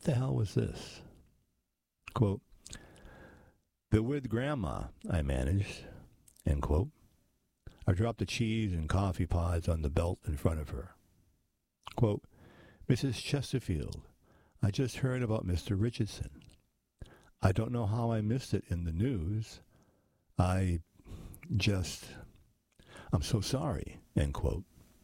the hell was this? Quote, "They're with Grandma," I managed, end quote. I dropped the cheese and coffee pods on the belt in front of her. Quote, "Mrs. Chesterfield, I just heard about Mr. Richardson. I don't know how I missed it in the news. I'm so sorry," end quote.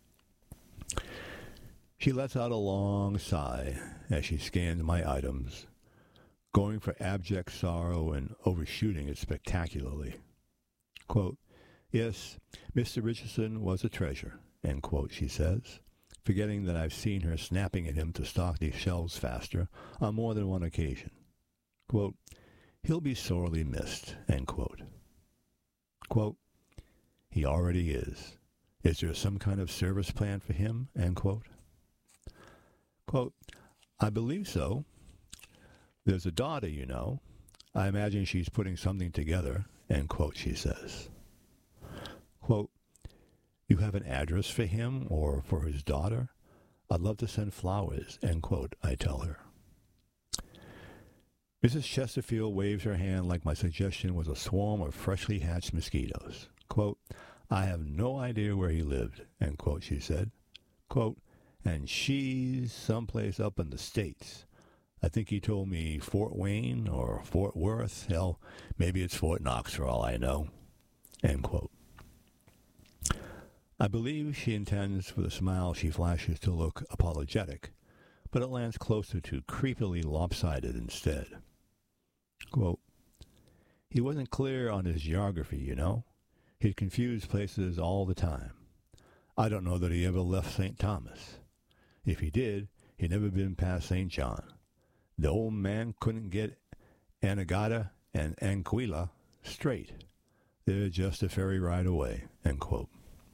She lets out a long sigh as she scans my items, going for abject sorrow and overshooting it spectacularly. Quote, "Yes, Mr. Richardson was a treasure," end quote, she says, forgetting that I've seen her snapping at him to stock these shelves faster on more than one occasion. Quote, "He'll be sorely missed," end quote. Quote, "He already is. Is there some kind of service plan for him?" End quote. Quote, "I believe so. There's a daughter, you know. I imagine she's putting something together," end quote, she says. Quote, "You have an address for him or for his daughter? I'd love to send flowers," end quote, I tell her. Mrs. Chesterfield waves her hand like my suggestion was a swarm of freshly hatched mosquitoes. Quote, "I have no idea where he lived," end quote, she said. Quote, "And she's someplace up in the States. I think he told me Fort Wayne or Fort Worth. Hell, maybe it's Fort Knox for all I know," end quote. I believe she intends for the smile she flashes to look apologetic, but it lands closer to creepily lopsided instead. Quote, "He wasn't clear on his geography, you know. He'd confuse places all the time. I don't know that he ever left St. Thomas. If he did, he'd never been past St. John. The old man couldn't get Anegada and Anguilla straight. They're just a ferry ride away," end quote.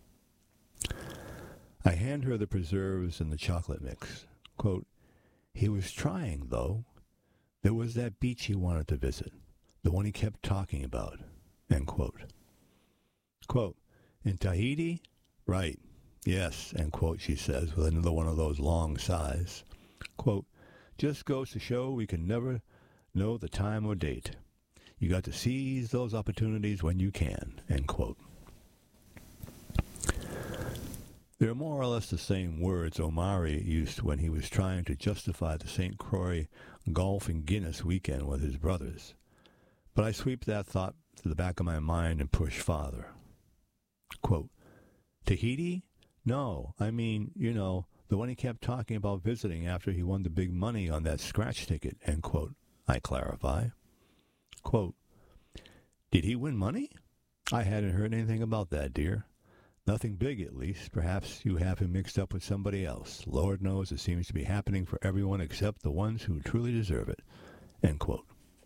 I hand her the preserves and the chocolate mix. Quote, "He was trying, though. There was that beach he wanted to visit, the one he kept talking about," end quote. Quote, "In Tahiti? Right. Yes," end quote, she says with another one of those long sighs. Quote, "Just goes to show we can never know the time or date. You got to seize those opportunities when you can," end quote. They're more or less the same words Omari used when he was trying to justify the St. Croix golf and Guinness weekend with his brothers. But I sweep that thought to the back of my mind and push farther. Quote, "Tahiti? No, I mean, you know, the one he kept talking about visiting after he won the big money on that scratch ticket," end quote, I clarify. Quote, "Did he win money? I hadn't heard anything about that, dear. Nothing big, at least. Perhaps you have him mixed up with somebody else. Lord knows it seems to be happening for everyone except the ones who truly deserve it," end quote.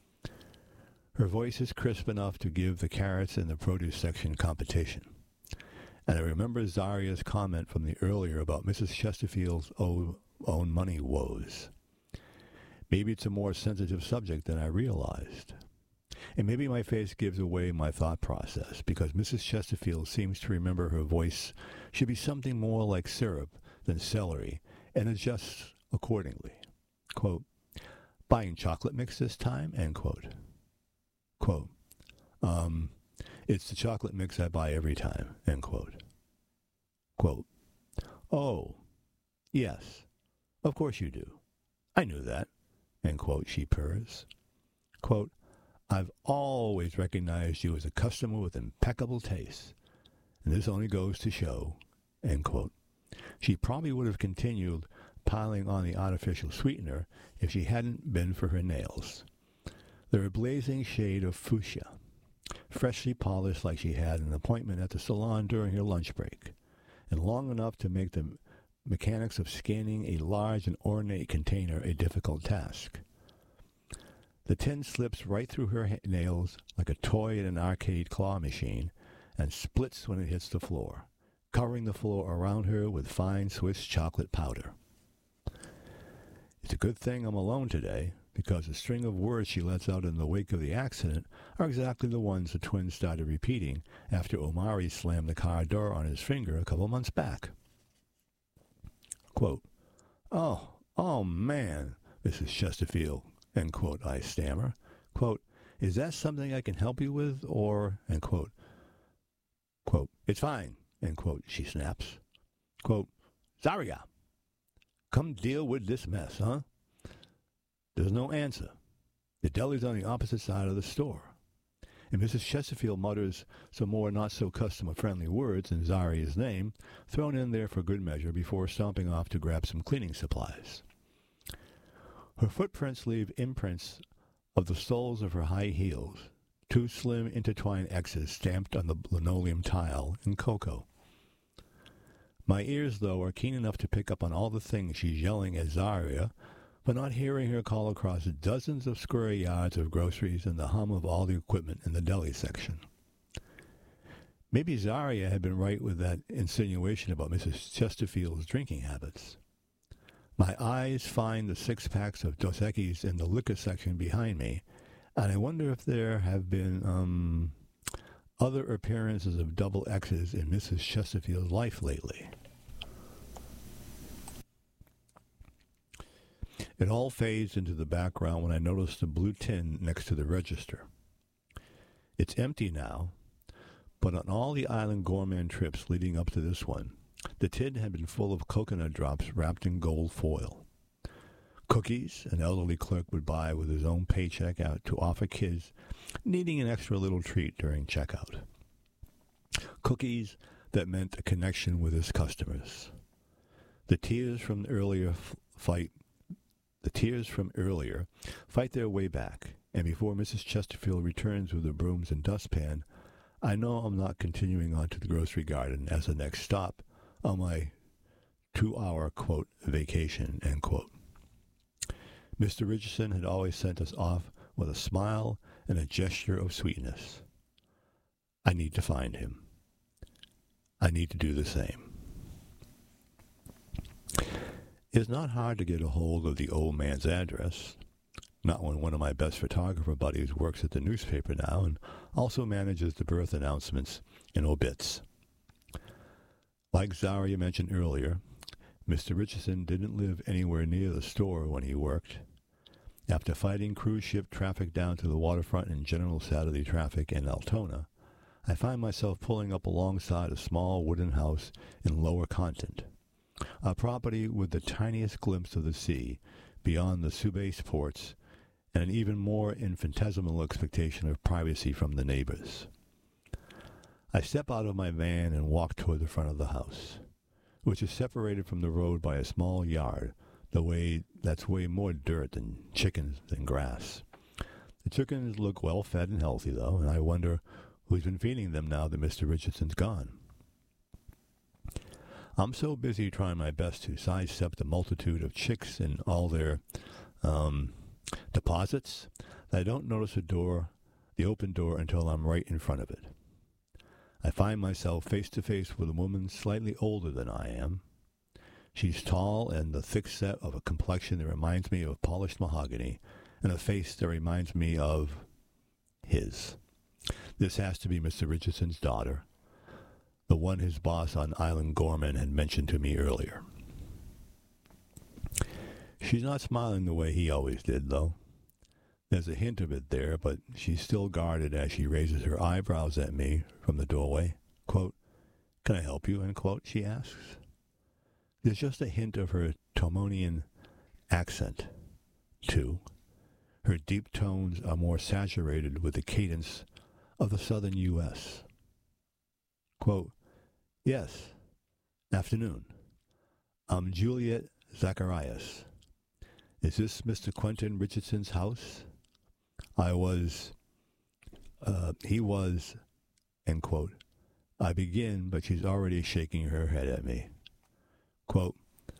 Her voice is crisp enough to give the carrots in the produce section competition. And I remember Zaria's comment from the earlier about Mrs. Chesterfield's own money woes. Maybe it's a more sensitive subject than I realized. And maybe my face gives away my thought process, because Mrs. Chesterfield seems to remember her voice should be something more like syrup than celery, and adjusts accordingly. Quote, "Buying chocolate mix this time?" End quote. Quote, "It's the chocolate mix I buy every time," end quote. Quote, "Oh, yes, of course you do. I knew that," end quote, she purrs. Quote, "I've always recognized you as a customer with impeccable taste, and this only goes to show," end quote. She probably would have continued piling on the artificial sweetener if she hadn't been for her nails. They're a blazing shade of fuchsia, freshly polished like she had an appointment at the salon during her lunch break, and long enough to make the mechanics of scanning a large and ornate container a difficult task. The tin slips right through her nails like a toy in an arcade claw machine and splits when it hits the floor, covering the floor around her with fine Swiss chocolate powder. It's a good thing I'm alone today, because the string of words she lets out in the wake of the accident are exactly the ones the twins started repeating after Omari slammed the car door on his finger a couple months back. Quote, oh man, Mrs. Chesterfield, end quote, I stammer. Quote, is that something I can help you with, or, end quote, quote, it's fine, end quote, she snaps. Quote, Zaria, come deal with this mess, huh? There's no answer. The deli's on the opposite side of the store. And Mrs. Chesterfield mutters some more not-so-customer-friendly words in Zaria's name, thrown in there for good measure before stomping off to grab some cleaning supplies. Her footprints leave imprints of the soles of her high heels, two slim intertwined X's stamped on the linoleum tile in cocoa. My ears, though, are keen enough to pick up on all the things she's yelling at Zaria, but not hearing her call across dozens of square yards of groceries and the hum of all the equipment in the deli section. Maybe Zaria had been right with that insinuation about Mrs. Chesterfield's drinking habits. My eyes find the six-packs of Dos Equis in the liquor section behind me, and I wonder if there have been, other appearances of double X's in Mrs. Chesterfield's life lately. It all fades into the background when I notice the blue tin next to the register. It's empty now, but on all the Island Gourmand trips leading up to this one, the tin had been full of coconut drops wrapped in gold foil. Cookies an elderly clerk would buy with his own paycheck out to offer kids needing an extra little treat during checkout. Cookies that meant a connection with his customers. The tears from earlier fight their way back, and before Mrs. Chesterfield returns with the brooms and dustpan, I know I'm not continuing on to the grocery garden as the next stop on my 2-hour, quote, vacation, end quote. Mr. Richardson had always sent us off with a smile and a gesture of sweetness. I need to find him. I need to do the same. It's not hard to get a hold of the old man's address, not when one of my best photographer buddies works at the newspaper now and also manages the birth announcements and obits. Like Zaria mentioned earlier, Mr. Richardson didn't live anywhere near the store when he worked. After fighting cruise ship traffic down to the waterfront and general Saturday traffic in Altona, I find myself pulling up alongside a small wooden house in Lower Content, a property with the tiniest glimpse of the sea beyond the Subase ports and an even more infinitesimal expectation of privacy from the neighbors. I step out of my van and walk toward the front of the house, which is separated from the road by a small yard, that's way more dirt than chickens than grass. The chickens look well-fed and healthy, though, and I wonder who's been feeding them now that Mr. Richardson's gone. I'm so busy trying my best to sidestep the multitude of chicks and all their deposits that I don't notice the open door until I'm right in front of it. I find myself face-to-face with a woman slightly older than I am. She's tall and the thick set of a complexion that reminds me of polished mahogany and a face that reminds me of his. This has to be Mr. Richardson's daughter, the one his boss on Island Gourmand had mentioned to me earlier. She's not smiling the way he always did, though. There's a hint of it there, but she's still guarded as she raises her eyebrows at me from the doorway. Quote, "Can I help you?" End quote, she asks. There's just a hint of her Tomonian accent, too. Her deep tones are more saturated with the cadence of the southern U.S. Quote, "Yes, afternoon. I'm Juliet Zacharias. Is this Mr. Quentin Richardson's house? He was, end quote. I begin, but she's already shaking her head at me. Quote,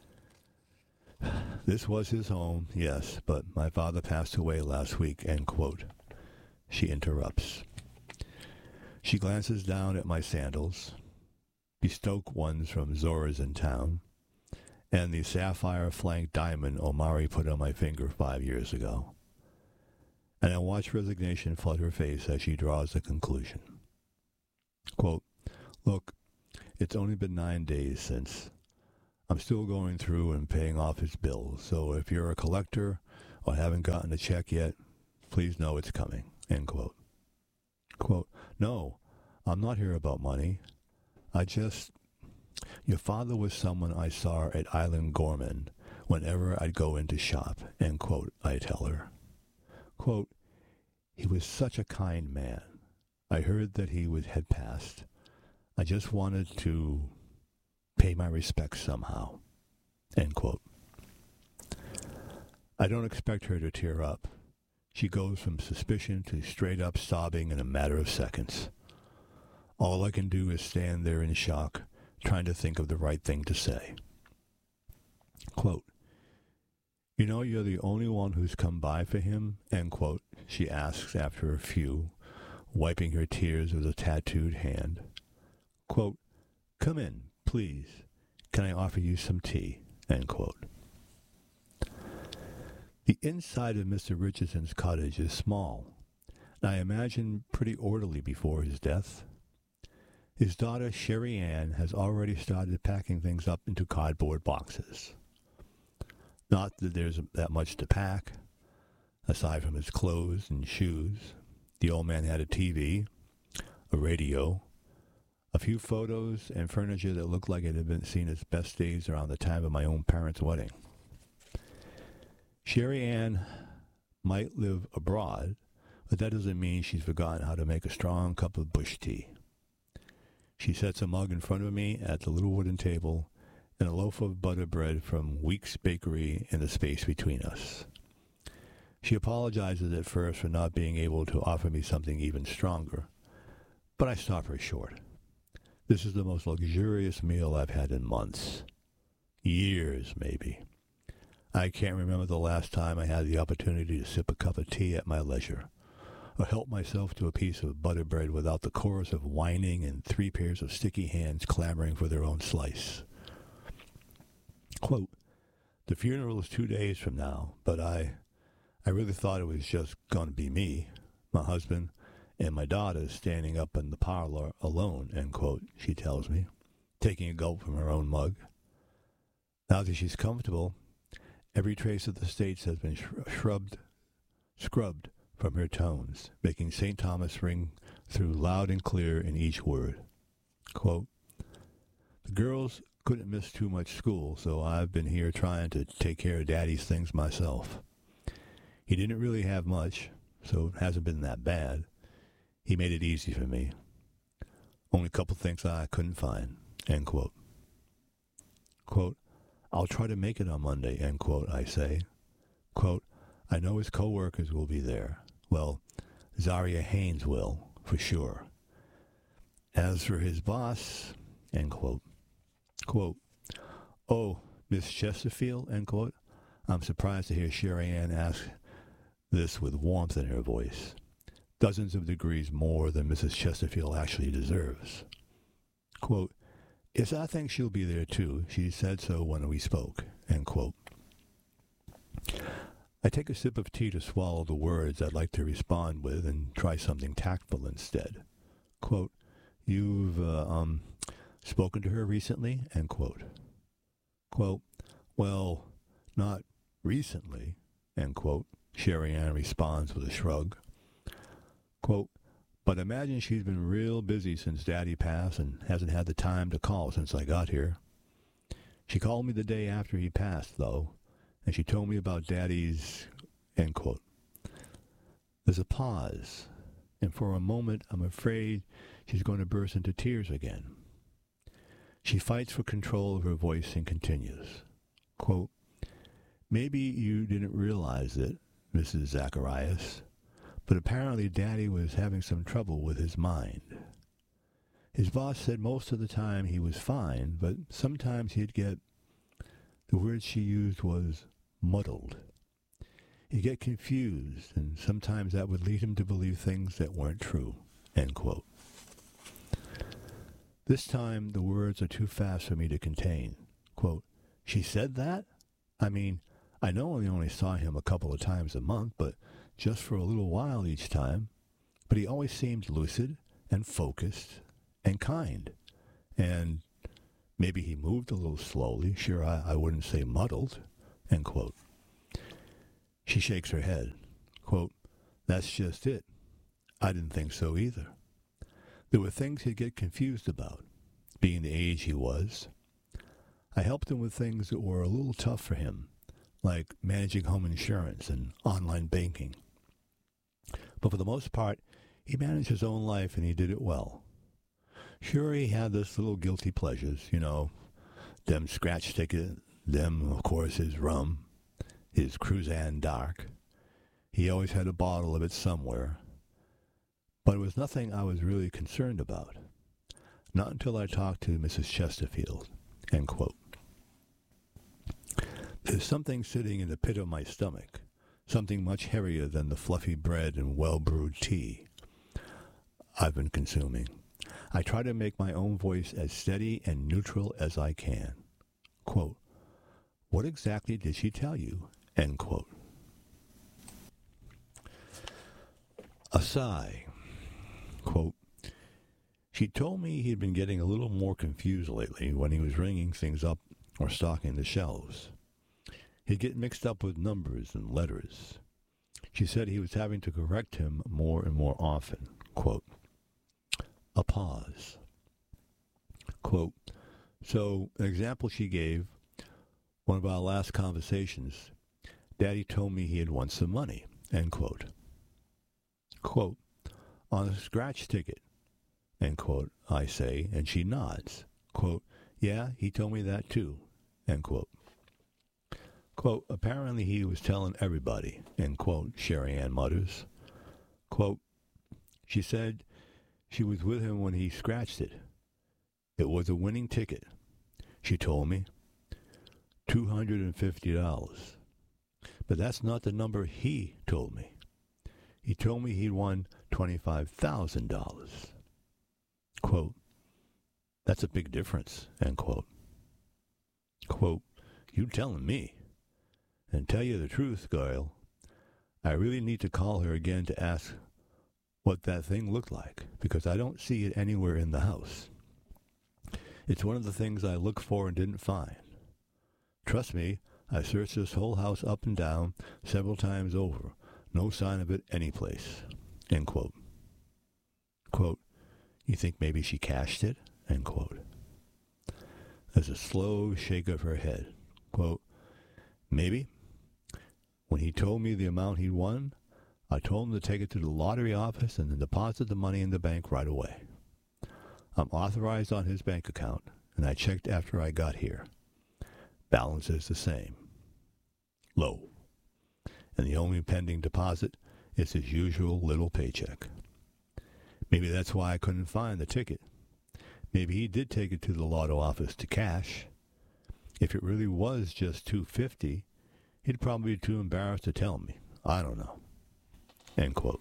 this was his home, yes, but my father passed away last week, end quote. She interrupts. She glances down at my sandals, bespoke ones from Zora's in town, and the sapphire-flanked diamond Omari put on my finger 5 years ago. And I watch resignation flood her face as she draws a conclusion. Quote, look, it's only been 9 days since. I'm still going through and paying off his bills, so if you're a collector or haven't gotten a check yet, please know it's coming, end quote. Quote, no, I'm not here about money. Your father was someone I saw at Island Gorman whenever I'd go in to shop, end quote, I tell her. Quote, he was such a kind man. I heard that he had passed. I just wanted to pay my respects somehow, end quote. I don't expect her to tear up. She goes from suspicion to straight-up sobbing in a matter of seconds. All I can do is stand there in shock, trying to think of the right thing to say. Quote, you know you're the only one who's come by for him, end quote, she asks after a few, wiping her tears with a tattooed hand. Quote, come in, please. Can I offer you some tea, end quote. The inside of Mr. Richardson's cottage is small, and I imagine pretty orderly before his death. His daughter, Sherry Ann, has already started packing things up into cardboard boxes. Not that there's that much to pack. Aside from his clothes and shoes, the old man had a TV, a radio, a few photos, and furniture that looked like it had been seen its best days around the time of my own parents' wedding. Sherry Ann might live abroad, but that doesn't mean she's forgotten how to make a strong cup of bush tea. She sets a mug in front of me at the little wooden table and a loaf of butter bread from Weeks Bakery in the space between us. She apologizes at first for not being able to offer me something even stronger, but I stop her short. This is the most luxurious meal I've had in months. Years, maybe. I can't remember the last time I had the opportunity to sip a cup of tea at my leisure, or help myself to a piece of butter bread without the chorus of whining and 3 pairs of sticky hands clamoring for their own slice. Quote, the funeral is 2 days from now, but I really thought it was just going to be me, my husband, and my daughter standing up in the parlor alone, end quote, she tells me, taking a gulp from her own mug. Now that she's comfortable, every trace of the States has been scrubbed from her tones, making St. Thomas ring through loud and clear in each word. Quote, the girls couldn't miss too much school, so I've been here trying to take care of Daddy's things myself. He didn't really have much, so it hasn't been that bad. He made it easy for me. Only a couple things I couldn't find, end quote. Quote, I'll try to make it on Monday, end quote, I say. Quote, I know his co-workers will be there. Well, Zaria Haynes will, for sure. As for his boss, end quote. Quote, oh, Miss Chesterfield, end quote. I'm surprised to hear Sherry Ann ask this with warmth in her voice. Dozens of degrees more than Mrs. Chesterfield actually deserves. Quote, yes, I think she'll be there too. She said so when we spoke, end quote. I take a sip of tea to swallow the words I'd like to respond with and try something tactful instead. Quote, you've, spoken to her recently, end quote. Quote, well, not recently, end quote. Sherry Ann responds with a shrug. Quote, but imagine she's been real busy since Daddy passed and hasn't had the time to call since I got here. She called me the day after he passed, though, and she told me about Daddy's, end quote. There's a pause, and for a moment I'm afraid she's going to burst into tears again. She fights for control of her voice and continues. Quote, maybe you didn't realize it, Mrs. Zacharias, but apparently Daddy was having some trouble with his mind. His boss said most of the time he was fine, but sometimes he'd get, the word she used was muddled. He'd get confused, and sometimes that would lead him to believe things that weren't true, end quote. This time, the words are too fast for me to contain. Quote, she said that? I mean, I know I only saw him a couple of times a month, but just for a little while each time. But he always seemed lucid and focused and kind. And maybe he moved a little slowly. Sure, I wouldn't say muddled, end quote. She shakes her head. Quote, "That's just it. I didn't think so either. There were things he'd get confused about, being the age he was. I helped him with things that were a little tough for him, like managing home insurance and online banking. But for the most part, he managed his own life and he did it well. Sure, he had this little guilty pleasures, them scratch ticket, them, of course, his rum, his Cruzan Dark. He always had a bottle of it somewhere. But it was nothing I was really concerned about. Not until I talked to Mrs. Chesterfield." End quote. There's something sitting in the pit of my stomach, something much heavier than the fluffy bread and well-brewed tea I've been consuming. I try to make my own voice as steady and neutral as I can. Quote, "What exactly did she tell you?" End quote. A sigh. Quote, "She told me he'd been getting a little more confused lately when he was ringing things up or stocking the shelves. He'd get mixed up with numbers and letters. She said he was having to correct him more and more often." Quote, a pause. Quote, "So, an example she gave, one of our last conversations, Daddy told me he had won some money." End quote. Quote, "On a scratch ticket." End quote, I say, and she nods. Quote, "Yeah, he told me that too." End quote. Quote, "Apparently he was telling everybody." End quote, Sherry Ann mutters. Quote, "She said she was with him when he scratched it. It was a winning ticket, she told me. $250. But that's not the number he told me. He told me he'd won $25,000. Quote, "That's a big difference." End quote. Quote, "You telling me. And tell you the truth, girl, I really need to call her again to ask what that thing looked like, because I don't see it anywhere in the house. It's one of the things I looked for and didn't find. Trust me, I searched this whole house up and down several times over. No sign of it anyplace." End quote. Quote, "You think maybe she cashed it?" End quote. There's a slow shake of her head. Quote, "Maybe. When he told me the amount he'd won, I told him to take it to the lottery office and then deposit the money in the bank right away. I'm authorized on his bank account, and I checked after I got here. Balance is the same. Low. And the only pending deposit is his usual little paycheck. Maybe that's why I couldn't find the ticket. Maybe he did take it to the lotto office to cash. If it really was just $250, he'd probably be too embarrassed to tell me. I don't know." End quote.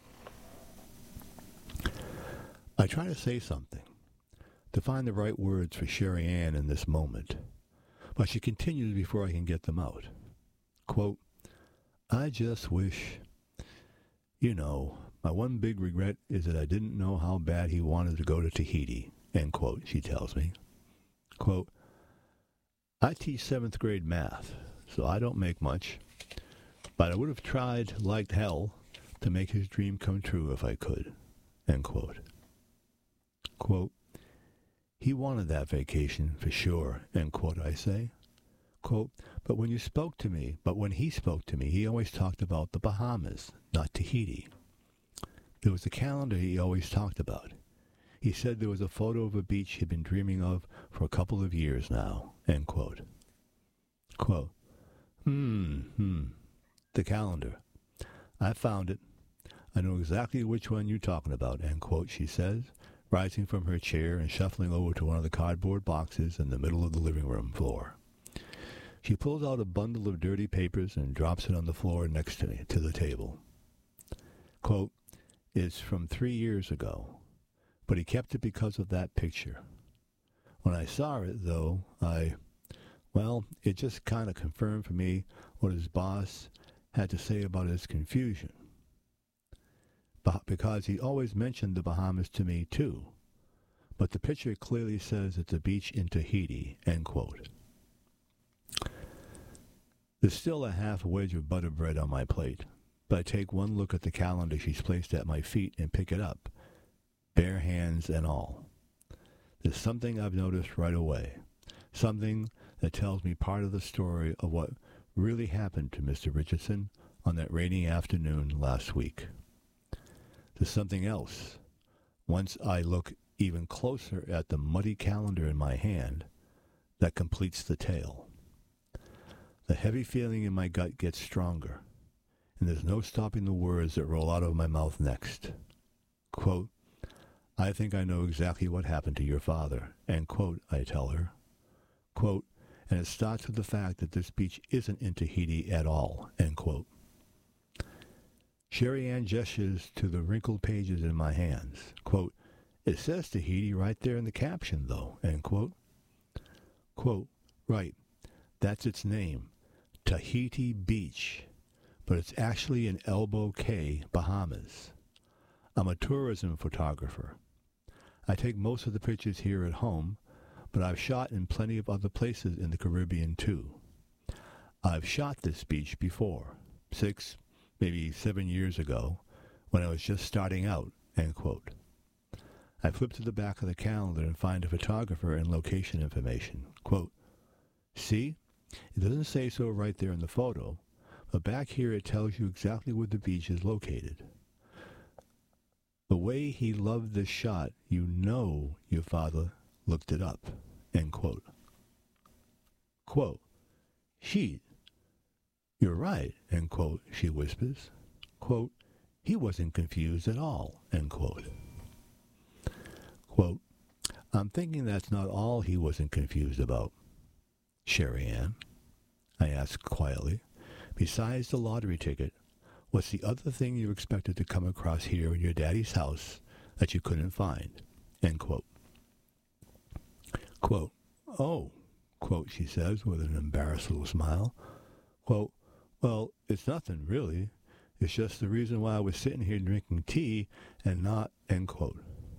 I try to say something, to find the right words for Sherry Ann in this moment, but she continues before I can get them out. Quote, "I just wish, my one big regret is that I didn't know how bad he wanted to go to Tahiti." End quote, she tells me. Quote, "I teach 7th grade math, so I don't make much, but I would have tried like hell to make his dream come true if I could." End quote. Quote, "He wanted that vacation for sure." End quote, I say. Quote, but when he spoke to me, he always talked about the Bahamas, not Tahiti. There was a calendar he always talked about. He said there was a photo of a beach he'd been dreaming of for a couple of years now." End quote. Quote, The calendar. I found it. I know exactly which one you're talking about." End quote, she says, rising from her chair and shuffling over to one of the cardboard boxes in the middle of the living room floor. She pulls out a bundle of dirty papers and drops it on the floor next to me, to the table. Quote, "It's from 3 years ago, but he kept it because of that picture. When I saw it, though, it just kind of confirmed for me what his boss had to say about his confusion. Because he always mentioned the Bahamas to me, too. But the picture clearly says it's a beach in Tahiti." End quote. There's still a half wedge of butter bread on my plate, but I take one look at the calendar she's placed at my feet and pick it up, bare hands and all. There's something I've noticed right away, something that tells me part of the story of what really happened to Mr. Richardson on that rainy afternoon last week. There's something else. Once I look even closer at the muddy calendar in my hand, that completes the tale. The heavy feeling in my gut gets stronger, and there's no stopping the words that roll out of my mouth next. Quote, I think I know exactly what happened to your father, end quote, I tell her. Quote, and it starts with the fact that this beach isn't in Tahiti at all, end quote. Sherry Ann gestures to the wrinkled pages in my hands. Quote, it says Tahiti right there in the caption, though, end quote. Quote, right, that's its name, Tahiti Beach, but it's actually in Elbow Cay, Bahamas. I'm a tourism photographer. I take most of the pictures here at home, but I've shot in plenty of other places in the Caribbean, too. I've shot this beach before, 6, maybe 7 years ago, when I was just starting out, end quote. I flip to the back of the calendar and find a photographer and location information. Quote, see? It doesn't say so right there in the photo, but back here it tells you exactly where the beach is located. The way he loved this shot, you know your father looked it up, end quote. Quote, sheet, you're right, end quote, she whispers. Quote, he wasn't confused at all, end quote. Quote, I'm thinking that's not all he wasn't confused about. Sherry Ann, I asked quietly, besides the lottery ticket, what's the other thing you expected to come across here in your daddy's house that you couldn't find? End quote. Quote, oh, quote, she says with an embarrassed little smile. Quote, well, it's nothing, really. It's just the reason why I was sitting here drinking tea and not, end quote.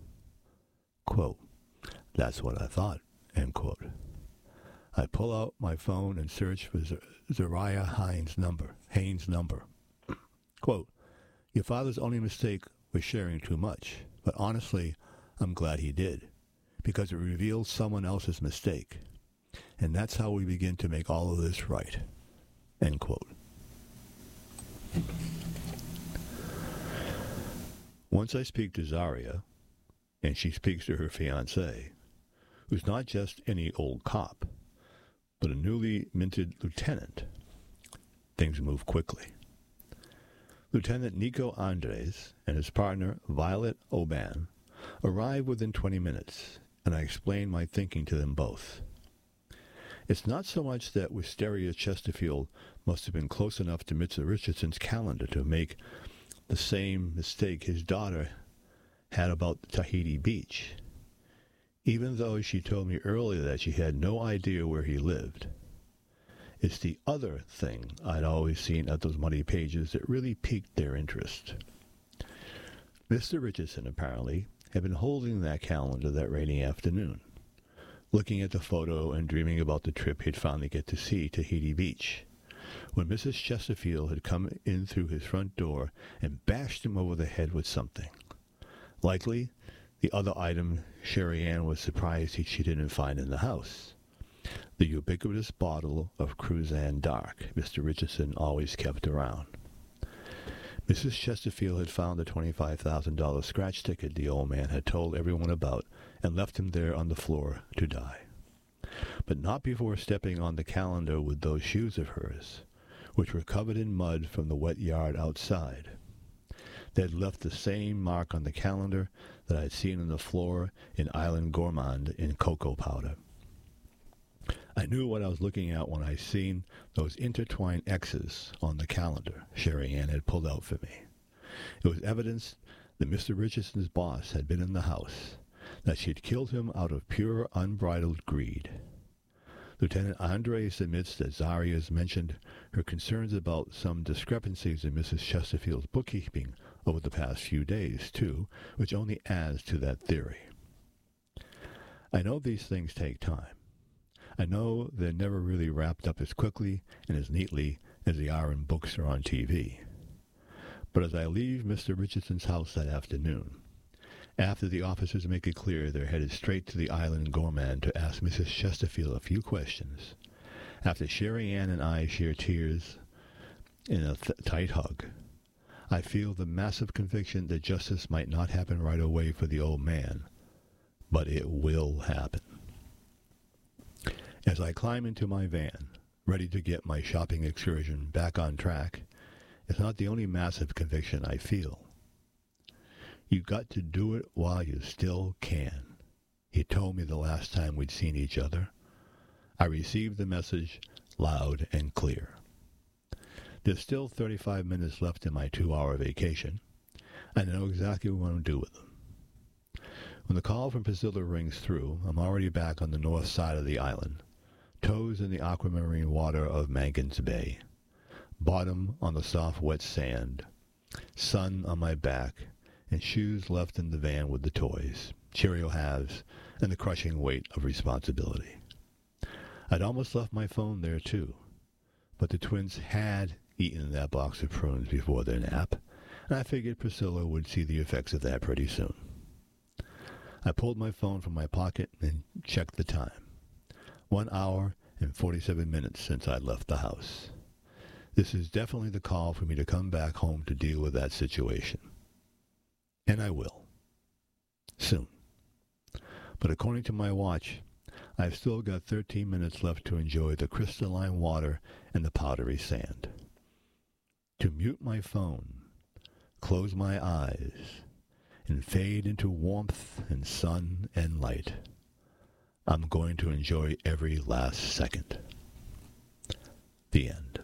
Quote, that's what I thought, end quote. I pull out my phone and search for Zariah Haynes' number. Quote, your father's only mistake was sharing too much, but honestly, I'm glad he did, because it revealed someone else's mistake. And that's how we begin to make all of this right, end quote. Once I speak to Zaria, and she speaks to her fiancé, who's not just any old cop, but a newly minted lieutenant, things move quickly. Lieutenant Nico Andres and his partner, Violet Oban, arrive within 20 minutes, and I explain my thinking to them both. It's not so much that Wisteria Chesterfield must have been close enough to Mr. Richardson's calendar to make the same mistake his daughter had about Tahiti Beach, even though she told me earlier that she had no idea where he lived. It's the other thing I'd always seen at those muddy pages that really piqued their interest. Mr. Richardson, apparently, had been holding that calendar that rainy afternoon, looking at the photo and dreaming about the trip he'd finally get to see Tahiti Beach, when Mrs. Chesterfield had come in through his front door and bashed him over the head with something. Likely, the other item Sherry Ann was surprised she didn't find in the house. The ubiquitous bottle of Cruzan Dark Mr. Richardson always kept around. Mrs. Chesterfield had found the $25,000 scratch ticket the old man had told everyone about and left him there on the floor to die. But not before stepping on the calendar with those shoes of hers, which were covered in mud from the wet yard outside. They had left the same mark on the calendar that I had seen on the floor in Island Gourmand in cocoa powder. I knew what I was looking at when I seen those intertwined X's on the calendar Sherry Ann had pulled out for me. It was evidence that Mr. Richardson's boss had been in the house, that she had killed him out of pure, unbridled greed. Lieutenant Andres admits that Zaria's mentioned her concerns about some discrepancies in Mrs. Chesterfield's bookkeeping over the past few days, too, which only adds to that theory. I know these things take time. I know they're never really wrapped up as quickly and as neatly as they are in books or on TV. But as I leave Mr. Richardson's house that afternoon, after the officers make it clear they're headed straight to the island Gorman to ask Mrs. Chesterfield a few questions, after Sherry Ann and I share tears in a tight hug, I feel the massive conviction that justice might not happen right away for the old man, but it will happen. As I climb into my van, ready to get my shopping excursion back on track, it's not the only massive conviction I feel. You've got to do it while you still can, he told me the last time we'd seen each other. I received the message loud and clear. There's still 35 minutes left in my 2-hour vacation. I know exactly what I'm going to do with them. When the call from Priscilla rings through, I'm already back on the north side of the island, toes in the aquamarine water of Mangan's Bay, bottom on the soft wet sand, sun on my back, and shoes left in the van with the toys, Cheerio halves, and the crushing weight of responsibility. I'd almost left my phone there too, but the twins had eaten that box of prunes before their nap, and I figured Priscilla would see the effects of that pretty soon. I pulled my phone from my pocket and checked the time. 1 hour and 47 minutes since I left the house. This is definitely the call for me to come back home to deal with that situation. And I will. Soon. But according to my watch, I've still got 13 minutes left to enjoy the crystalline water and the powdery sand. To mute my phone, close my eyes, and fade into warmth and sun and light. I'm going to enjoy every last second. The end.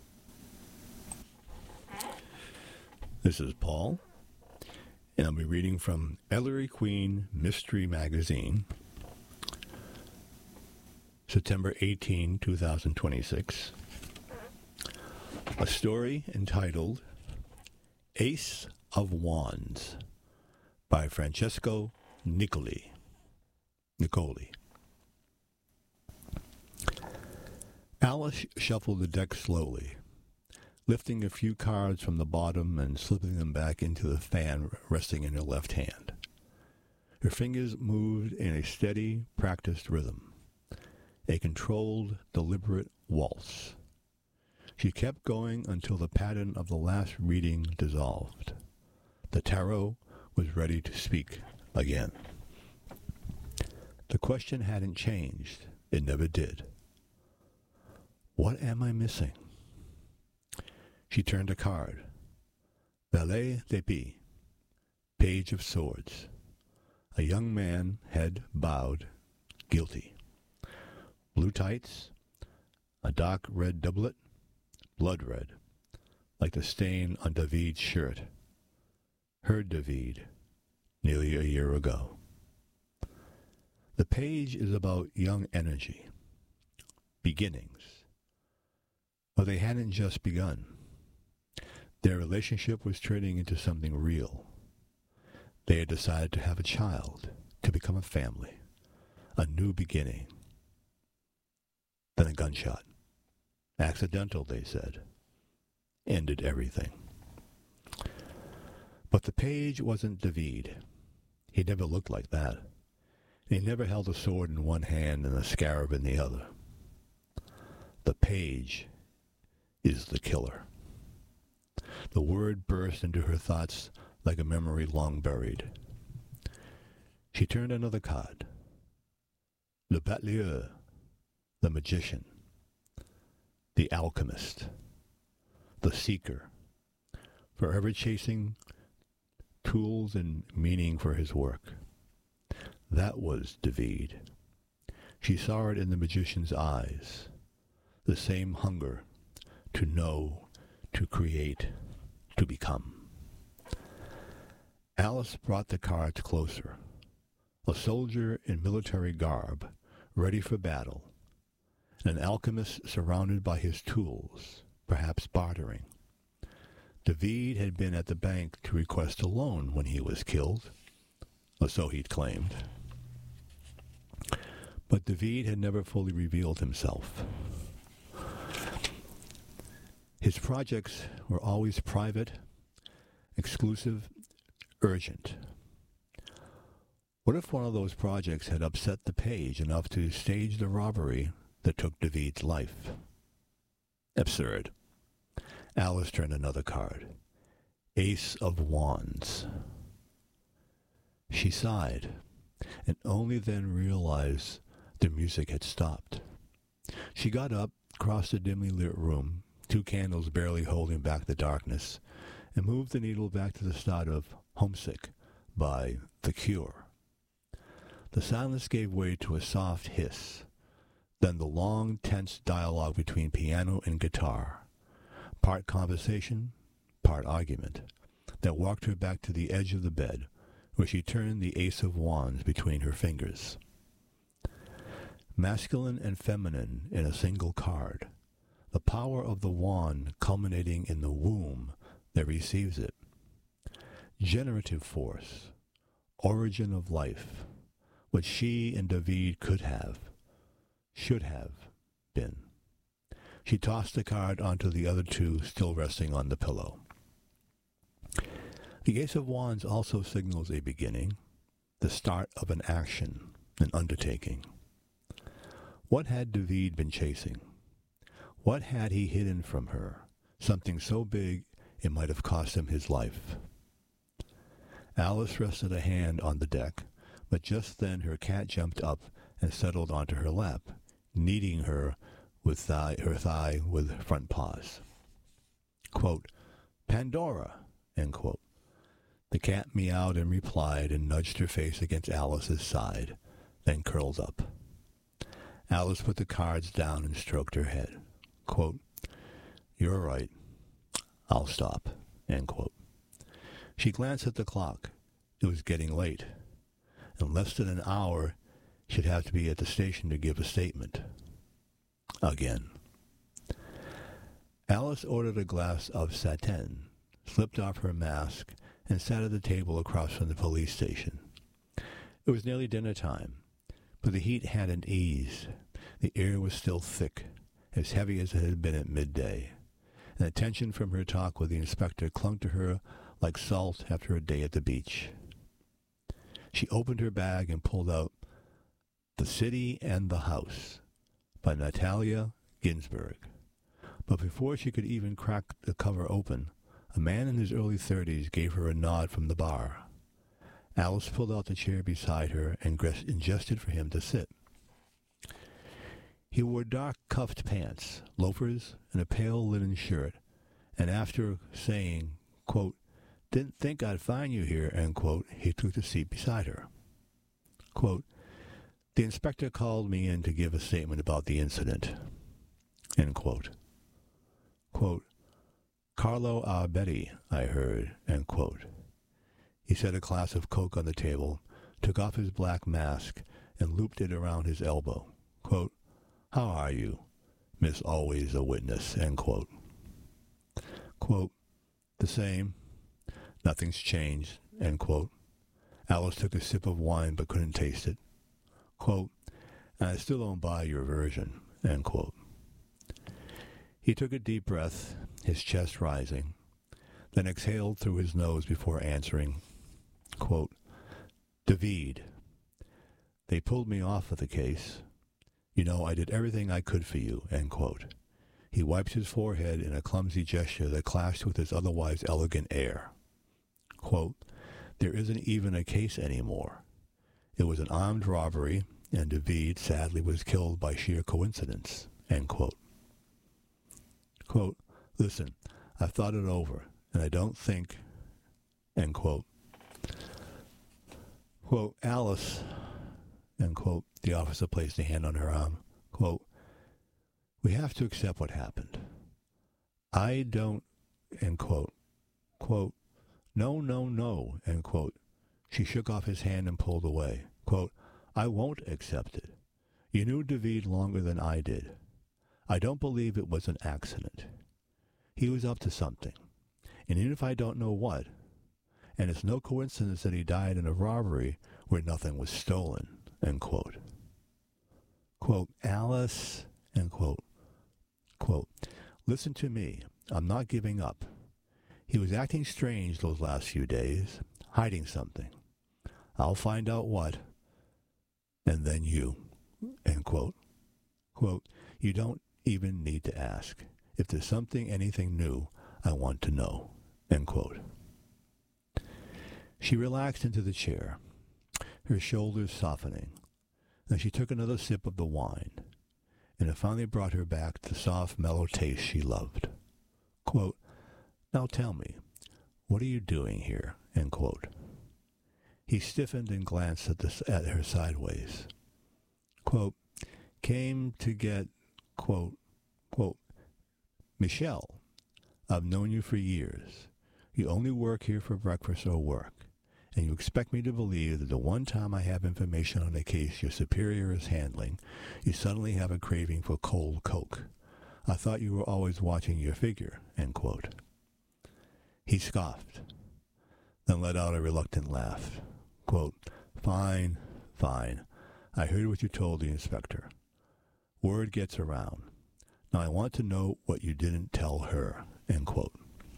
This is Paul, and I'll be reading from Ellery Queen Mystery Magazine, September 18, 2026. A story entitled Ace of Wands by Francesco Nicoli. Alice shuffled the deck slowly, lifting a few cards from the bottom and slipping them back into the fan resting in her left hand. Her fingers moved in a steady, practiced rhythm, a controlled, deliberate waltz. She kept going until the pattern of the last reading dissolved. The tarot was ready to speak again. The question hadn't changed. It never did. What am I missing? She turned a card. Valet d'épée, Page of Swords. A young man, head bowed, guilty. Blue tights, a dark red doublet, blood red, like the stain on David's shirt. Her David, nearly a year ago. The page is about young energy, beginnings. But they hadn't just begun. Their relationship was turning into something real. They had decided to have a child, to become a family, a new beginning. Then a gunshot. Accidental, they said. Ended everything. But the page wasn't David. He never looked like that. He never held a sword in one hand and a scarab in the other. The page is the killer. The word burst into her thoughts like a memory long buried. She turned another card. Le Batelier, the magician, the alchemist, the seeker, forever chasing tools and meaning for his work. That was David. She saw it in the magician's eyes, the same hunger to know, to create, to become. Alice brought the cards closer. A soldier in military garb, ready for battle. An alchemist surrounded by his tools, perhaps bartering. David had been at the bank to request a loan when he was killed, or so he'd claimed. But David had never fully revealed himself. His projects were always private, exclusive, urgent. What if one of those projects had upset the page enough to stage the robbery that took David's life? Absurd. Alice turned another card. Ace of Wands. She sighed, and only then realized the music had stopped. She got up, crossed the dimly lit room, 2 candles barely holding back the darkness, and moved the needle back to the start of Homesick by The Cure. The silence gave way to a soft hiss, then the long, tense dialogue between piano and guitar, part conversation, part argument, that walked her back to the edge of the bed, where she turned the Ace of Wands between her fingers. Masculine and feminine in a single card, the power of the wand culminating in the womb that receives it. Generative force, origin of life, what she and David could have, should have been. She tossed the card onto the other 2 still resting on the pillow. The Ace of Wands also signals a beginning, the start of an action, an undertaking. What had David been chasing? What had he hidden from her? Something so big it might have cost him his life. Alice rested a hand on the deck, but just then her cat jumped up and settled onto her lap, kneading her with her thigh with front paws. Quote, Pandora, end quote. The cat meowed and replied and nudged her face against Alice's side, then curled up. Alice put the cards down and stroked her head. Quote, You're right. I'll stop, end quote. She glanced at the clock. It was getting late. In less than an hour, she'd have to be at the station to give a statement. Again. Alice ordered a glass of satin, slipped off her mask, and sat at the table across from the police station. It was nearly dinner time, but the heat hadn't eased. The air was still thick, as heavy as it had been at midday, and the tension from her talk with the inspector clung to her like salt after a day at the beach. She opened her bag and pulled out The City and the House by Natalia Ginzburg. But before she could even crack the cover open, a man in his early 30s gave her a nod from the bar. Alice pulled out the chair beside her and gestured for him to sit. He wore dark cuffed pants, loafers, and a pale linen shirt, and after saying, quote, Didn't think I'd find you here, end quote, he took the seat beside her. Quote, The inspector called me in to give a statement about the incident, end quote. Quote, Carlo Arbetti, I heard, end quote. He set a glass of Coke on the table, took off his black mask, and looped it around his elbow. Quote, How are you, Miss Always a Witness, end quote. Quote, The same. Nothing's changed, end quote. Alice took a sip of wine but couldn't taste it. Quote, And I still don't buy your version, end quote. He took a deep breath, his chest rising, then exhaled through his nose before answering, quote, David, they pulled me off of the case. You know, I did everything I could for you, end quote. He wiped his forehead in a clumsy gesture that clashed with his otherwise elegant air. Quote, There isn't even a case anymore. It was an armed robbery, and David sadly was killed by sheer coincidence, end quote. Quote, Listen, I've thought it over, and I don't think, end quote. Quote, Alice, end quote, the officer placed a hand on her arm. Quote, We have to accept what happened. I don't, end quote. Quote, No, no, no, end quote. She shook off his hand and pulled away. Quote, I won't accept it. You knew David longer than I did. I don't believe it was an accident. He was up to something, and even if I don't know what, and it's no coincidence that he died in a robbery where nothing was stolen, end quote. Quote, Alice, end quote. Quote, listen to me. I'm not giving up. He was acting strange those last few days, hiding something. I'll find out what, and then you, end quote. Quote, you don't even need to ask. If there's something, anything new, I want to know, end quote. She relaxed into the chair, her shoulders softening. Then she took another sip of the wine, and it finally brought her back to the soft, mellow taste she loved. Quote, now tell me, what are you doing here, end quote. He stiffened and glanced at her sideways. Quote, came to get, quote, Michelle, I've known you for years. You only work here for breakfast or work, and you expect me to believe that the one time I have information on a case your superior is handling, you suddenly have a craving for cold Coke. I thought you were always watching your figure, end quote. He scoffed, then let out a reluctant laugh. Quote, fine. I heard what you told the inspector. Word gets around. Now I want to know what you didn't tell her, end quote.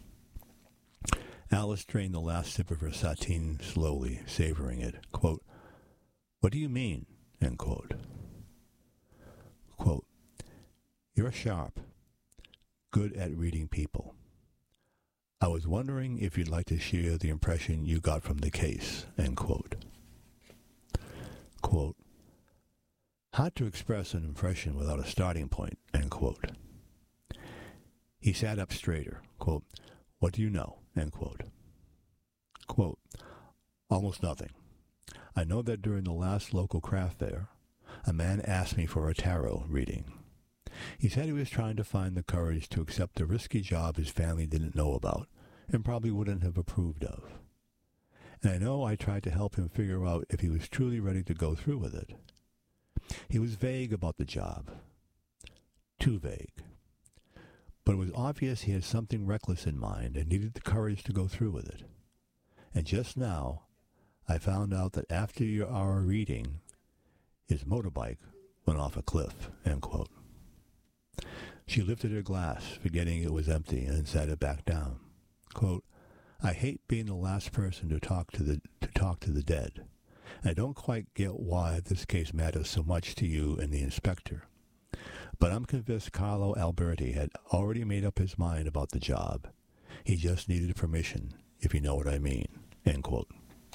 Alice drained the last sip of her sateen slowly, savoring it. Quote, what do you mean, end quote. Quote, you're sharp, good at reading people. I was wondering if you'd like to share the impression you got from the case, end quote. Quote, hard to express an impression without a starting point, end quote. He sat up straighter. Quote, what do you know, end quote. Quote, almost nothing. I know that during the last local craft fair, a man asked me for a tarot reading. He said he was trying to find the courage to accept a risky job his family didn't know about and probably wouldn't have approved of. And I know I tried to help him figure out if he was truly ready to go through with it. He was vague about the job. Too vague. But it was obvious he had something reckless in mind and needed the courage to go through with it. And just now, I found out that after our reading, his motorbike went off a cliff, end quote. She lifted her glass, forgetting it was empty, and set it back down. Quote, I hate being the last person to talk to the dead. I don't quite get why this case matters so much to you and the inspector. But I'm convinced Carlo Alberti had already made up his mind about the job. He just needed permission, if you know what I mean, end quote.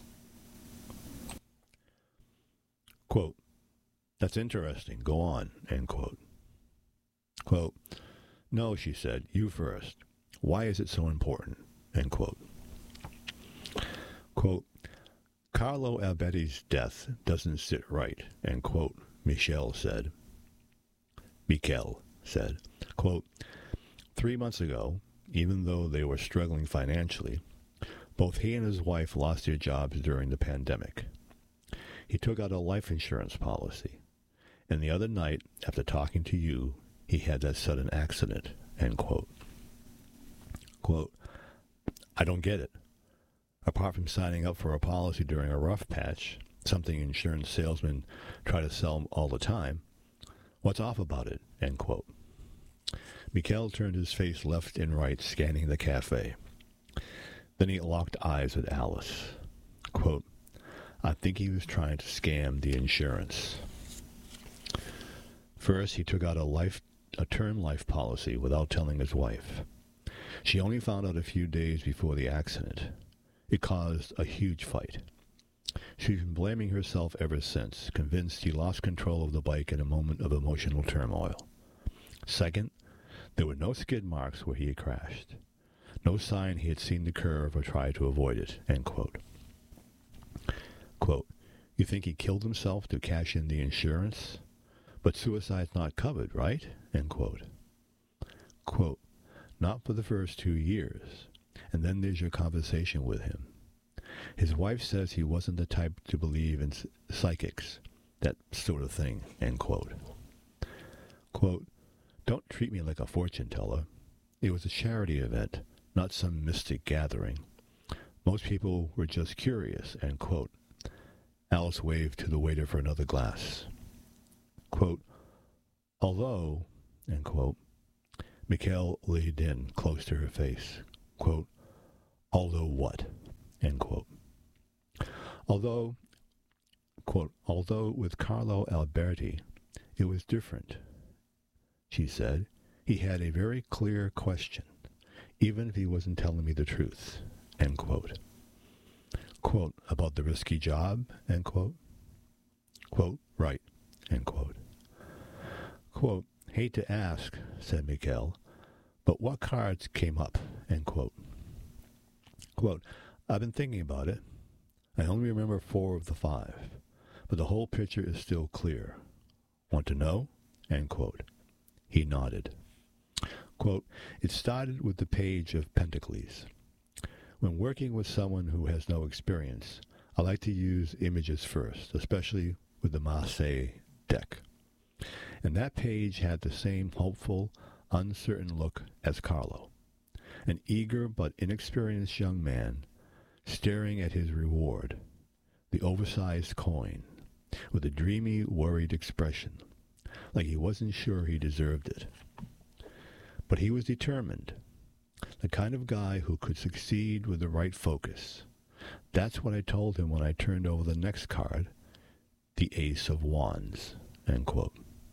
Quote, that's interesting. Go on, end quote. Quote, no, she said, you first. Why is it so important, end quote. Quote, Carlo Alberti's death doesn't sit right, end quote, Michel said. Quote, 3 months ago, even though they were struggling financially, both he and his wife lost their jobs during the pandemic. He took out a life insurance policy, and the other night, after talking to you, he had that sudden accident, end quote. Quote, I don't get it. Apart from signing up for a policy during a rough patch, something insurance salesmen try to sell all the time, what's off about it, end quote. Mikel turned his face left and right, scanning the cafe. Then he locked eyes with Alice. Quote, I think he was trying to scam the insurance. First, he took out a term life policy without telling his wife. She only found out a few days before the accident. It caused a huge fight. She's been blaming herself ever since, convinced he lost control of the bike in a moment of emotional turmoil. Second, there were no skid marks where he had crashed. No sign he had seen the curve or tried to avoid it, end quote. Quote, you think he killed himself to cash in the insurance? But suicide's not covered, right? End quote. Quote, not for the first 2 years. And then there's your conversation with him. His wife says he wasn't the type to believe in psychics, that sort of thing, end quote. Quote, don't treat me like a fortune teller. It was a charity event, not some mystic gathering. Most people were just curious, end quote. Alice waved to the waiter for another glass. Quote, Although, end quote, Mikhail leaned in close to her face. Quote, although what? End quote. Although, quote, although with Carlo Alberti, it was different, she said. He had a very clear question, even if he wasn't telling me the truth, end quote. Quote, about the risky job, end quote. Quote, right, end quote. Quote, hate to ask, said Mikhail, but what cards came up, end quote. Quote, I've been thinking about it. I only remember 4 of the 5, but the whole picture is still clear. Want to know? End quote. He nodded. Quote, it started with the page of Pentacles. When working with someone who has no experience, I like to use images first, especially with the Marseille deck. And that page had the same hopeful, uncertain look as Carlo, an eager but inexperienced young man staring at his reward, the oversized coin, with a dreamy, worried expression, like he wasn't sure he deserved it. But he was determined, the kind of guy who could succeed with the right focus. That's what I told him when I turned over the next card, the Ace of Wands, end quote.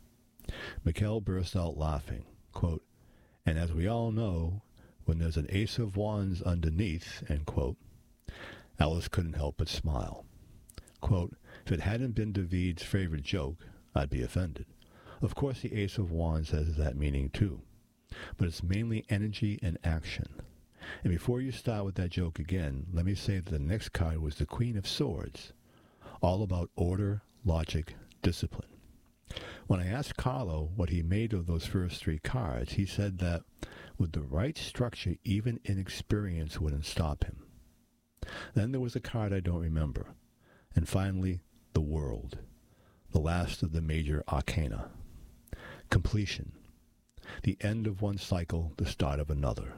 Mikhail burst out laughing, quote, and as we all know, when there's an Ace of Wands underneath, end quote, Alice couldn't help but smile. Quote, if it hadn't been David's favorite joke, I'd be offended. Of course the Ace of Wands has that meaning too, but it's mainly energy and action. And before you start with that joke again, let me say that the next card was the Queen of Swords, all about order, logic, discipline. When I asked Carlo what he made of those first 3 cards, he said that with the right structure, even inexperience wouldn't stop him. Then there was a card I don't remember. And finally, the World, the last of the major arcana. Completion, the end of one cycle, the start of another.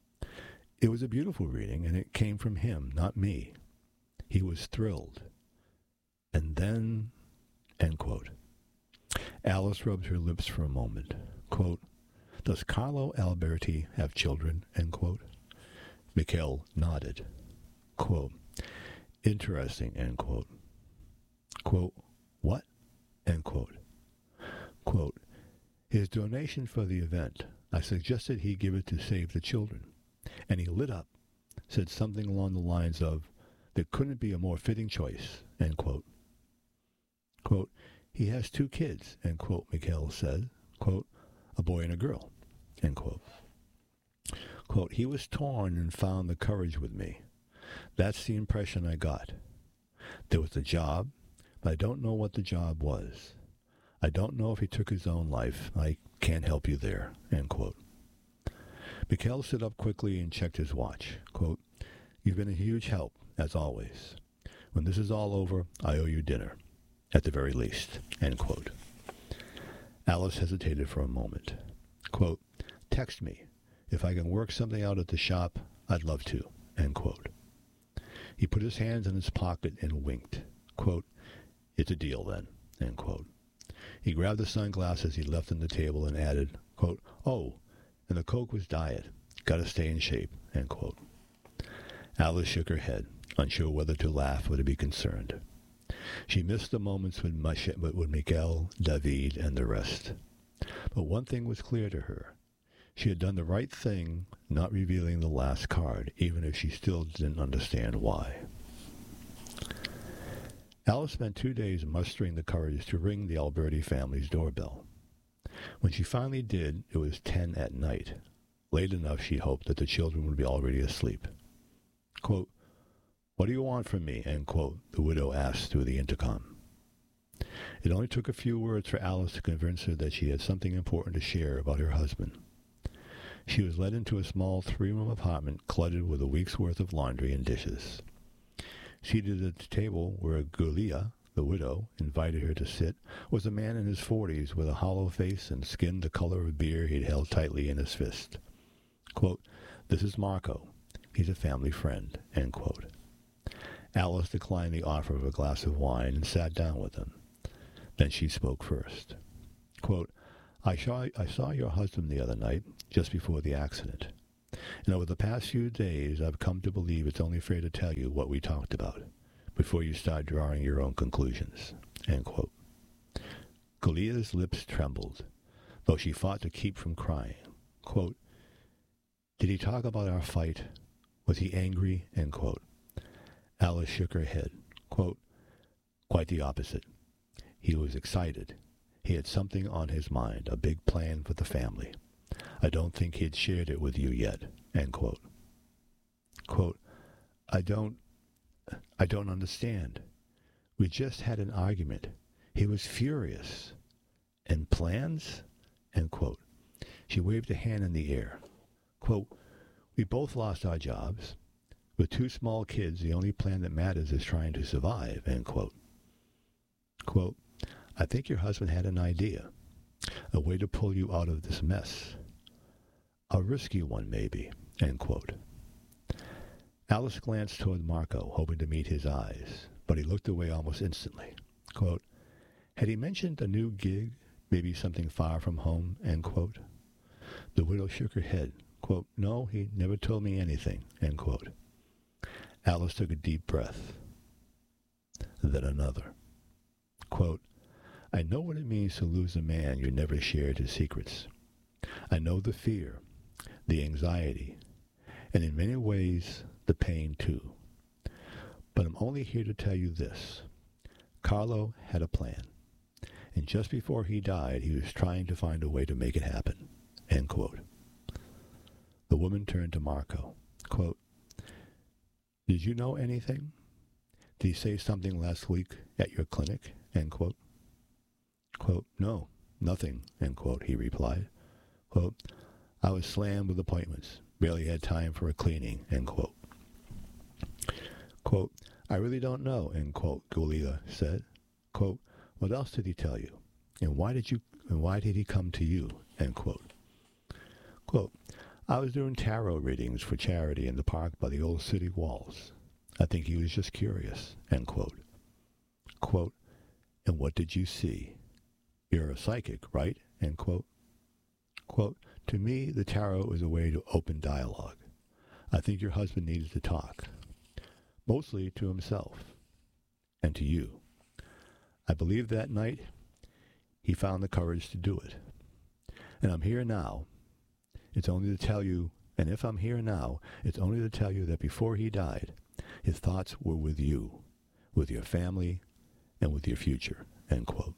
It was a beautiful reading, and it came from him, not me. He was thrilled. And then, end quote. Alice rubbed her lips for a moment. Quote, does Carlo Alberti have children, end quote? Mikhail nodded. Quote, interesting, end quote. Quote, what? End quote. Quote, his donation for the event, I suggested he give it to Save the Children. And he lit up, said something along the lines of, there couldn't be a more fitting choice, end quote. Quote, he has 2 kids, end quote, Mikhail said, quote, a boy and a girl, end quote. Quote, he was torn and found the courage with me. That's the impression I got. There was the job, but I don't know what the job was. I don't know if he took his own life. I can't help you there, end quote. Mikhail stood up quickly and checked his watch. Quote, you've been a huge help, as always. When this is all over, I owe you dinner, at the very least, end quote. Alice hesitated for a moment. Quote, text me. If I can work something out at the shop, I'd love to, end quote. He put his hands in his pocket and winked. Quote, it's a deal then, end quote. He grabbed the sunglasses he left on the table and added, quote, oh, and the Coke was diet. Gotta stay in shape, end quote. Alice shook her head, unsure whether to laugh or to be concerned. She missed the moments with Mikhail, David, and the rest. But one thing was clear to her. She had done the right thing, not revealing the last card, even if she still didn't understand why. Alice spent 2 days mustering the courage to ring the Alberti family's doorbell. When she finally did, it was 10 at night, late enough she hoped that the children would be already asleep. Quote, what do you want from me, end quote, the widow asked through the intercom. It only took a few words for Alice to convince her that she had something important to share about her husband. She was led into a small 3-room apartment cluttered with a week's worth of laundry and dishes. Seated at the table where Gulia, the widow, invited her to sit, was a man in his 40s with a hollow face and skin the color of beer he'd held tightly in his fist. Quote, this is Marco. He's a family friend, end quote. Alice declined the offer of a glass of wine and sat down with him. Then she spoke first. Quote, I saw your husband the other night, just before the accident. And over the past few days, I've come to believe it's only fair to tell you what we talked about, before you start drawing your own conclusions." End quote. Galia's lips trembled, though she fought to keep from crying. Quote, "Did he talk about our fight? Was he angry?" End quote. Alice shook her head. Quote, "Quite the opposite. He was excited. He had something on his mind, a big plan for the family. I don't think he had shared it with you yet." End quote. Quote, I don't understand. We just had an argument. He was furious. And plans?" End quote. She waved a hand in the air. Quote, "We both lost our jobs. With 2 small kids, the only plan that matters is trying to survive." End quote. Quote, "I think your husband had an idea, a way to pull you out of this mess. A risky one, maybe." End quote. Alice glanced toward Marco, hoping to meet his eyes, but he looked away almost instantly. Quote, "Had he mentioned a new gig, maybe something far from home?" End quote. The widow shook her head. Quote, "No, he never told me anything." End quote. Alice took a deep breath. Then another. Quote, "I know what it means to lose a man you never shared his secrets. I know the fear, the anxiety, and in many ways the pain too. But I'm only here to tell you this. Carlo had a plan, and just before he died, he was trying to find a way to make it happen." End quote. The woman turned to Marco. Quote, "Did you know anything? Did he say something last week at your clinic?" End quote. Quote, "No, nothing," end quote, he replied. Quote, "I was slammed with appointments. Barely had time for a cleaning." End quote. Quote, "I really don't know," end quote, Galia said. Quote, "What else did he tell you? And why did he come to you?" End quote. Quote, "I was doing tarot readings for charity in the park by the old city walls. I think he was just curious." End quote. Quote, "And what did you see? You're a psychic, right?" End quote. Quote, "To me, the tarot is a way to open dialogue. I think your husband needed to talk, mostly to himself and to you. I believe that night he found the courage to do it. And I'm here now. It's only to tell you, and if I'm here now, it's only to tell you that before he died, his thoughts were with you, with your family, and with your future." End quote.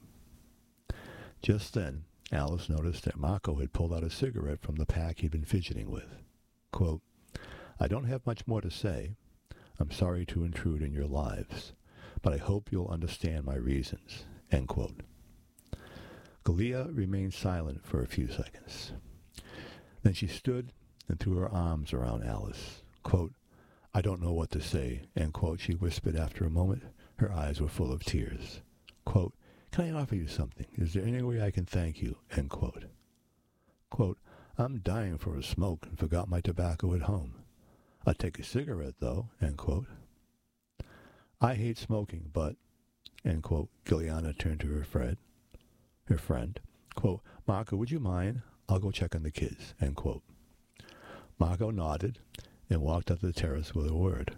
Just then, Alice noticed that Marco had pulled out a cigarette from the pack he'd been fidgeting with. Quote, "I don't have much more to say. I'm sorry to intrude in your lives, but I hope you'll understand my reasons." End quote. Galia remained silent for a few seconds. Then she stood and threw her arms around Alice. Quote, "I don't know what to say," end quote, she whispered after a moment. Her eyes were full of tears. Quote, "Can I offer you something? Is there any way I can thank you?" End quote. Quote, "I'm dying for a smoke and forgot my tobacco at home. I'd take a cigarette, though," end quote. "I hate smoking, but," end quote, Giliana turned to her friend. Quote, "Marco, would you mind? I'll go check on the kids," end quote. Marco nodded and walked up the terrace with a word.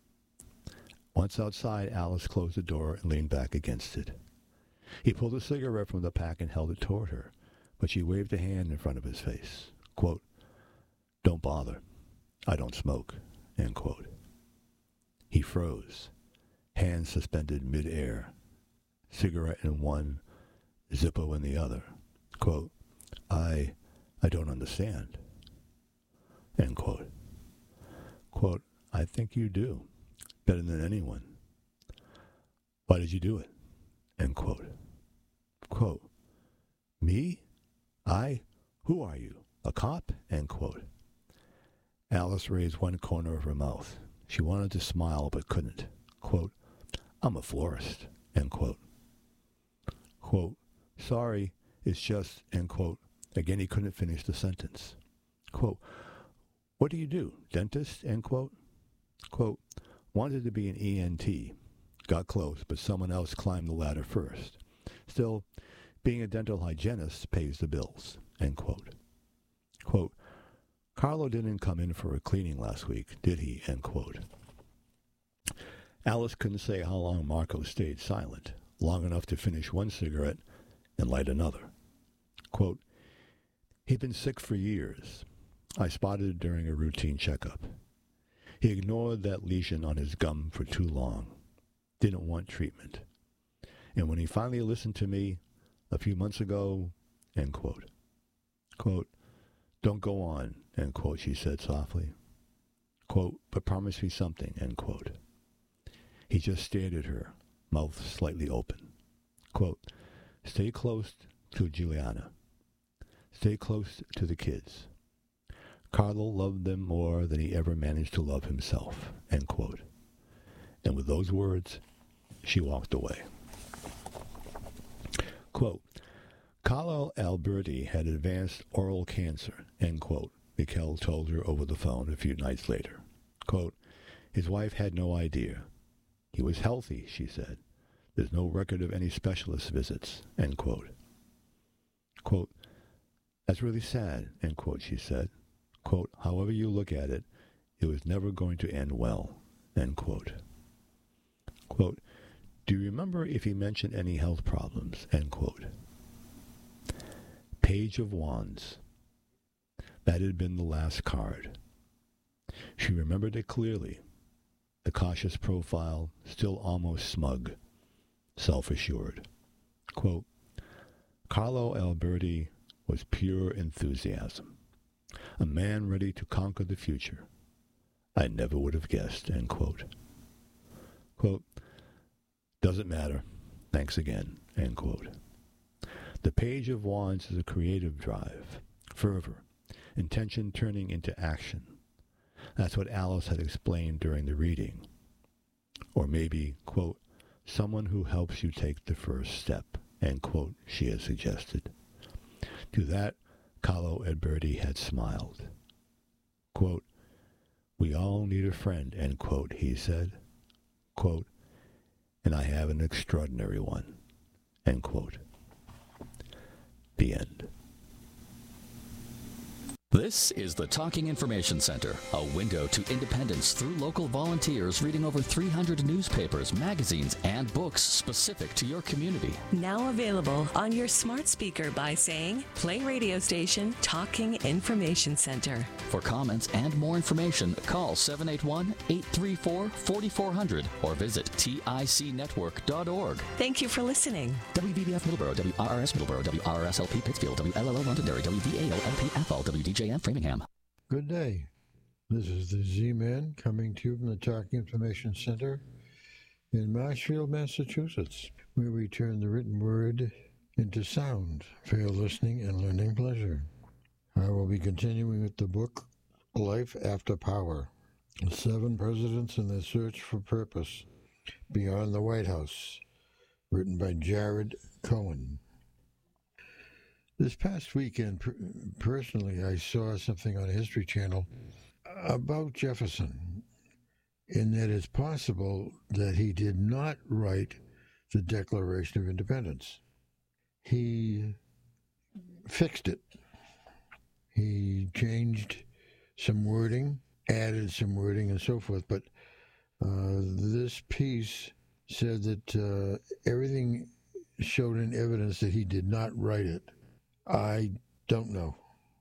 Once outside, Alice closed the door and leaned back against it. He pulled a cigarette from the pack and held it toward her, but she waved a hand in front of his face. Quote, "Don't bother. I don't smoke," end quote. He froze, hands suspended mid-air, cigarette in one, Zippo in the other. Quote, I don't understand," end quote. Quote, "I think you do, better than anyone. Why did you do it?" End quote. Quote, "Me? Who are you? A cop?" End quote. Alice raised one corner of her mouth. She wanted to smile but couldn't. Quote, "I'm a florist," end quote. Quote, "Sorry, it's just," end quote. Again, he couldn't finish the sentence. Quote, "What do you do? Dentist?" End quote. Quote, "Wanted to be an ENT. Got close, but someone else climbed the ladder first. Still, Being a dental hygienist pays the bills, end quote. Quote, Carlo didn't come in for a cleaning last week, did he, end quote. Alice couldn't say how long Marco stayed silent, long enough to finish one cigarette and light another. Quote, he'd been sick for years. I spotted it during a routine checkup. He ignored that lesion on his gum for too long, didn't want treatment. And when he finally listened to me a few months ago, end quote. Quote, don't go on, end quote, she said softly. Quote, but promise me something, end quote. He just stared at her, mouth slightly open. Quote, stay close to Juliana. Stay close to the kids. Carlo loved them more than he ever managed to love himself, end quote. And with those words, she walked away. Quote, Carlo Alberti had advanced oral cancer, end quote, Michele told her over the phone a few nights later. Quote, his wife had no idea. He was healthy, she said. There's no record of any specialist visits, end quote. Quote, that's really sad, end quote, she said. Quote, however you look at it, it was never going to end well, end quote. Quote, do you remember if he mentioned any health problems, end quote. Page of Wands. That had been the last card. She remembered it clearly. The cautious profile, still almost smug, self-assured. Quote, Carlo Alberti was pure enthusiasm. A man ready to conquer the future. I never would have guessed, end quote. Quote, doesn't matter. Thanks again, end quote. The Page of Wands is a creative drive, fervor, intention turning into action. That's what Alice had explained during the reading. Or maybe, quote, someone who helps you take the first step, end quote, she had suggested. To that, Carlo Alberti had smiled. Quote, we all need a friend, end quote, he said. Quote, and I have an extraordinary one, end quote. The end. This is the Talking Information Center, a window to independence through local volunteers reading over 300 newspapers, magazines, and books specific to your community. Now available on your smart speaker by saying, play radio station Talking Information Center. For comments and more information, call 781-834-4400 or visit ticnetwork.org. Thank you for listening. WVBF Middleborough, WRRS Middleborough, WRSLP Pittsfield, WLLO Londonderry, WVAO-LP Athol, WDJM Framingham. Good day. This is the Z-Man coming to you from the Talking Information Center in Marshfield, Massachusetts, where we turn the written word into sound for your listening and learning pleasure. I will be continuing with the book Life After Power, 7 Presidents and Their Search for Purpose Beyond the White House, written by Jared Cohen. This past weekend, personally, I saw something on History Channel about Jefferson, in that it's possible that he did not write the Declaration of Independence. He fixed it. He changed some wording, added some wording, and so forth, but this piece said that everything showed in evidence that he did not write it. I don't know.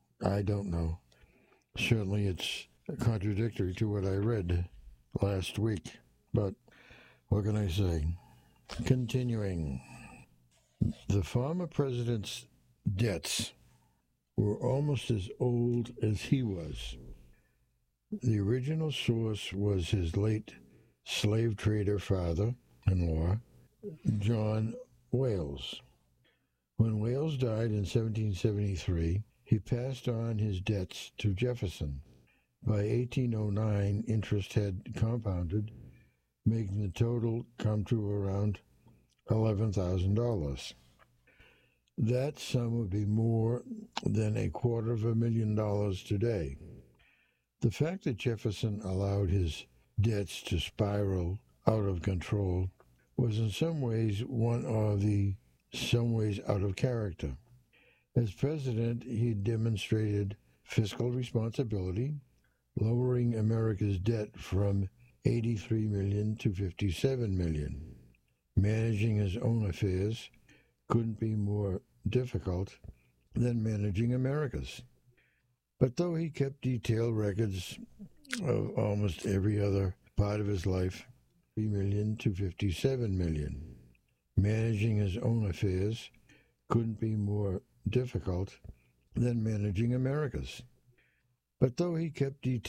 Certainly it's contradictory to what I read last week, but what can I say? Continuing. The former president's debts were almost as old as he was. The original source was his late slave trader father-in-law, John Wales. When Wales died in 1773, he passed on his debts to Jefferson. By 1809, interest had compounded, making the total come to around $11,000. That sum would be more than $250,000 today. The fact that Jefferson allowed his debts to spiral out of control was in some ways one of the some ways out of character. As president, he demonstrated fiscal responsibility, lowering America's debt from $83 million to $57 million. Managing his own affairs couldn't be more difficult than managing America's. But though he kept detailed records of almost every other part of his life, $3 million to $57 million. Managing his own affairs couldn't be more difficult than managing America's. But though he kept detailed